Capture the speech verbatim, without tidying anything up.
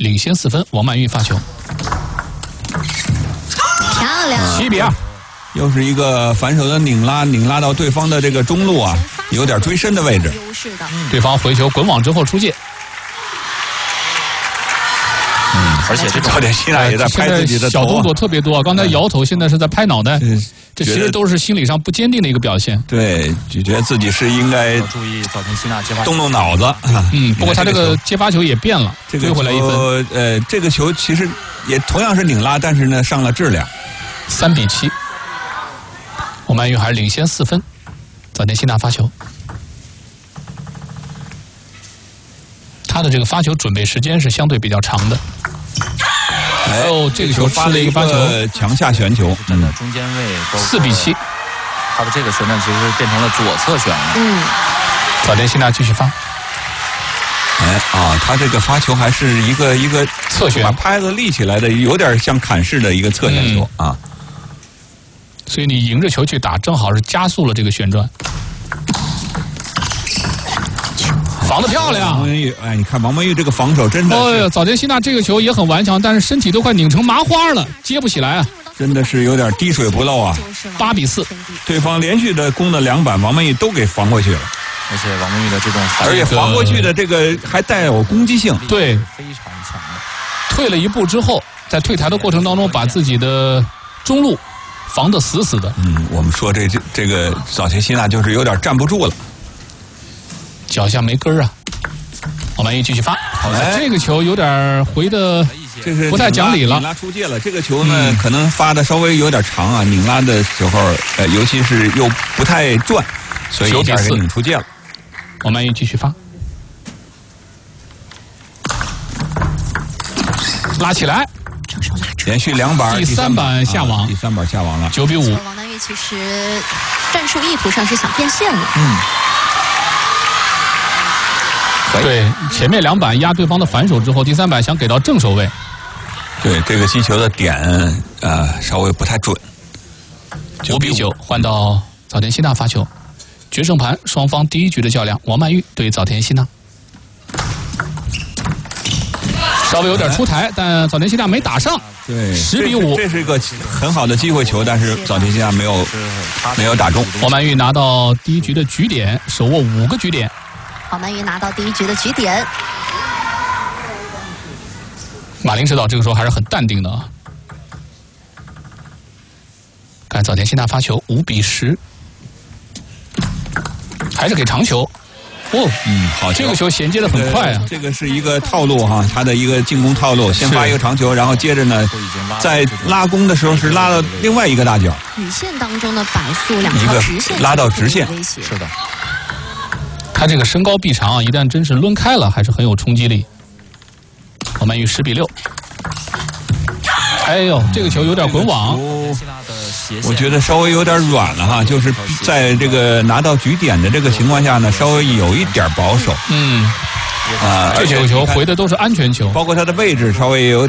领先四分。王曼玉发球， 漂亮， 七比二。 又是一个反手的拧拉，拧拉到对方的这个中路啊，有点追身的位置。 对方回球滚网之后出界。 嗯，而且这赵典希娜也在拍自己的头、啊、 小动作特别多啊！刚才摇头，现在是在拍脑袋，嗯、这其实都是心理上不坚定的一个表现。 对，就觉得自己是应该注意早田希娜接发动动脑子。 嗯，不过他这个接发球也变了， 这个追回来一分。 呃，这个球其实也同样是拧拉，但是呢上了质量， 三比七。王曼玉还是领先四分。早田希娜发球，他的这个发球准备时间是相对比较长的。 哎哦，这个球吃了一个发球， 强下旋球， 站在中间位， 四比七。 他的这个旋转其实变成了左侧旋了。 嗯， 早田希娜继续发。 哎啊，他这个发球还是一个一个侧旋， 把拍子立起来的，有点像砍式的一个侧旋球、嗯、啊。 所以你迎着球去打，正好是加速了这个旋转。防得漂亮， 王曼玉，哎，你看王曼玉这个防守真的是， 哎呀，早田希娜这个球也很顽强，但是身体都快拧成麻花了，接不起来啊， 真的是有点滴水不漏啊。 八比四， 对方连续的攻的两板，王曼玉都给防过去了， 而且王曼玉的这种， 而且防过去的这个还带有攻击性， 对， 非常强的。 退了一步之后，在退台的过程当中，把自己的中路防得死死的。 嗯，我们说这这这个早田希娜就是有点站不住了。 脚下没根儿啊！王曼玉继续发，哎、这个球有点回的不太讲理了。 拧拉出界了，这个球呢、嗯、可能发的稍微有点长啊，拧拉的时候，呃，尤其是又不太转，所以一下给拧出界了。 王曼玉继续发，拉起来， 连续两板， 第三板下网， 啊、第三板下网了， 九比五。 王曼玉其实战术意图上是想变线了， 嗯。 对，前面两板压对方的反手之后，第三板想给到正手位。 对，这个击球的点呃稍微不太准。 五比九，换到早田希娜发球。决胜盘双方第一局的较量，王曼玉对早田希娜。稍微有点出台，但早田希娜没打上。 对， 十比五， 这是一个很好的机会球，但是早田希娜没有没有打中。 王曼玉拿到第一局的局点，手握五个局点。 王曼玉拿到第一局的局点。 马林指导这个时候还是很淡定的啊。看早田希娜发球，五比十，还是给长球。哦， 嗯，好， 这个球衔接的很快啊。 这个是一个套路哈，他的一个进攻套路，先发一个长球，然后接着呢，在拉弓的时候是拉到另外一个大角。 底线当中的摆速两条直线， 拉到直线， 是的。 他这个身高臂长啊，一旦真是抡开了，还是很有冲击力。王曼玉十比六。哎呦，这个球有点滚网， 我觉得稍微有点软了哈，就是在这个拿到局点的这个情况下呢，稍微有一点保守。 嗯， 啊， 这几个球回的都是安全球， 包括他的位置稍微有点。